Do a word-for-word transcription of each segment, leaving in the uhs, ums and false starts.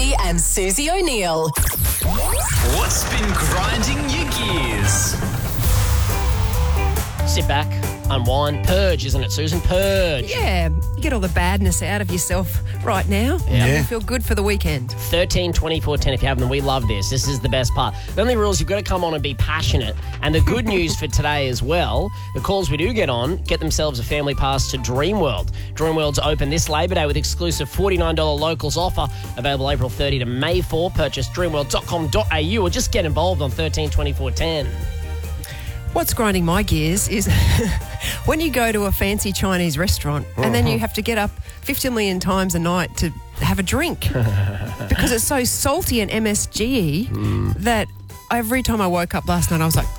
Lutzi and Susie O'Neill. What's been grinding your gears? Sit back, unwind, purge, isn't it, Susan? Purge. Yeah, you get all the badness out of yourself right now. Yeah. You feel good for the weekend. thirteen twenty-four ten if you have them. We love this. This is the best part. The only rule is you've got to come on and be passionate. And the good news for today as well, the calls we do get on get themselves a family pass to Dreamworld. Dreamworld's open this Labor Day with exclusive forty-nine dollars locals offer available April thirtieth to May fourth. Purchase dreamworld dot com dot a u or just get involved on thirteen twenty-four ten. What's grinding my gears is when you go to a fancy Chinese restaurant and then you have to get up fifty million times a night to have a drink because it's so salty and M S G Mm. that every time I woke up last night I was like,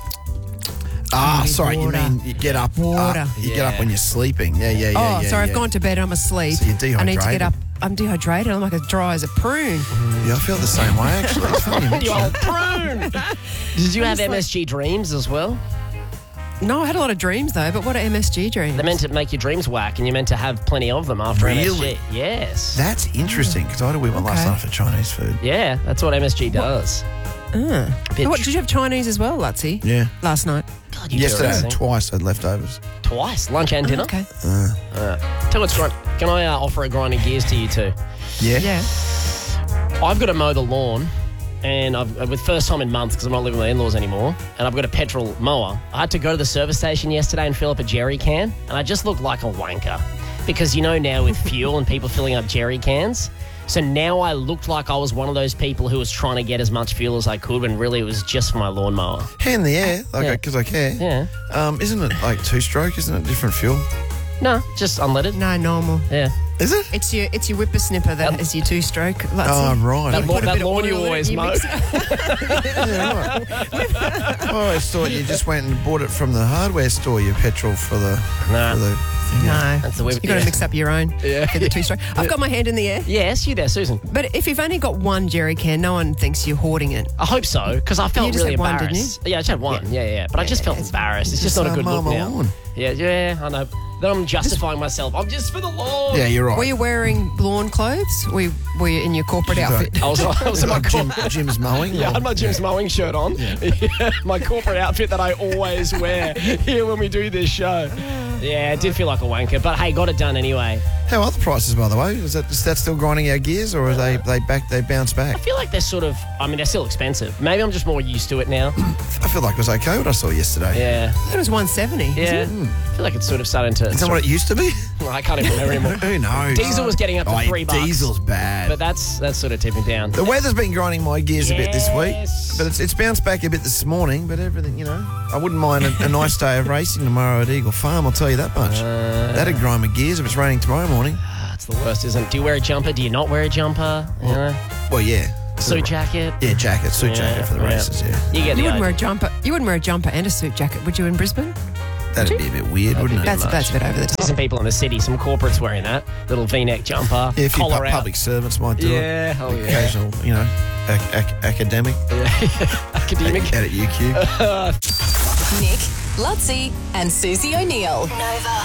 Ah, I need sorry, water. you mean you get up Water. uh, you get Yeah. up when you're sleeping. Yeah, yeah, yeah. oh, yeah, sorry, yeah. I've gone to bed, I'm asleep. So you're I need to get dehydrated. up. I'm dehydrated. I'm like as dry as a prune. Yeah, I feel the same way, actually. It's funny you You mention old that. prune. Did you have just like- M S G dreams as well? No, I had a lot of dreams though, but what are M S G dreams? They're meant to make your dreams whack and you're meant to have plenty of them after Really? M S G. Yes. That's interesting, because I had a wee one last Okay. night for Chinese food. yeah, that's what M S G does. Ah. Bit What, tr- did you have Chinese as well, Lutzi? Yeah. Last night? God, you Yesterday, I do had everything. twice I had leftovers. Twice, lunch and dinner. Okay. Tell you what's grind. Can I uh, offer a grinding gears to you too? Yeah? Yeah. I've got to mow the lawn, and I've with first time in months because I'm not living with my in-laws anymore, and I've got a petrol mower. I had to go to the service station yesterday and fill up a jerry can, and I just looked like a wanker because you know now with fuel and people filling up jerry cans. So now I looked like I was one of those people who was trying to get as much fuel as I could when really it was just for my lawnmower. Hand in the air, like Yeah. because I care. Yeah. Um, isn't it like two-stroke? Isn't it different fuel? No, just unleaded. No, normal. Yeah. Is it? It's your it's your whippersnipper that That- is your two-stroke. Lutzi. Oh, right. That, okay. lawn, Put a that bit of lawn you oil in it, always you mow. mix it. Yeah, right. I always thought you just went and bought it from the hardware store, your petrol for the, Nah. for the thing. No, That's the way- you got to yeah. mix up your own. Yeah. For the two-stroke. I've got my hand in the air. Yes, you there, Susan. But if you've only got one jerry can, no one thinks you're hoarding it. I hope so, because I felt You just really had one, embarrassed. didn't Yeah, I just had one. Yeah, yeah. yeah. But I just felt it's- embarrassed. It's just, Just, not a uh, good mow look my now. lawn. Yeah, yeah, I know. Then I'm justifying myself. I'm just for the lawn. Yeah, you're right. Were you wearing lawn clothes? Were you, were you in your corporate outfit? I was, I was in my like Jim, corporate. Jim's mowing? Yeah, I or- had my Jim's mowing shirt on. Yeah, my corporate outfit that I always wear here when we do this show. Yeah, it did feel like a wanker, but hey, got it done anyway. How are the prices, by the way? Is that, is that still grinding our gears, or are they they back? They bounce back? I feel like they're sort of, I mean, they're still expensive. Maybe I'm just more used to it now. I feel like it was okay what I saw yesterday. Yeah, It was one seventy. yeah. I feel like it's sort of starting to. Is that what it used to be? I can't even remember anymore. Who knows? Diesel was getting up to oh, three bucks. Diesel's bad. But that's that's sort of tipping down. The weather's been grinding my gears a bit this week, Yes. but it's, it's bounced back a bit this morning. But everything, you know, I wouldn't mind a, a nice day of racing tomorrow at Eagle Farm. I'll tell you that much. Uh, That'd grind my gears if it's raining tomorrow morning. That's the worst, isn't it? Do you wear a jumper? Do you not wear a jumper? You know? Well, yeah, Suit jacket? yeah, jacket, suit Yeah, jacket for the yeah. races. Yeah, You get You the wouldn't wear a idea. jumper. You wouldn't wear a jumper and a suit jacket, would you, in Brisbane? that'd be a bit weird, That'd be wouldn't a it? bit That's much. that's a bit over the See top. some people in the city, some corporates wearing that little V-neck jumper, Yeah, a few collar pu- out. public servants might do it. Yeah, oh yeah. Occasional, you know, ac- ac- academic Academic. out at U Q. Nick, Lutzi and Susie O'Neill. Nova.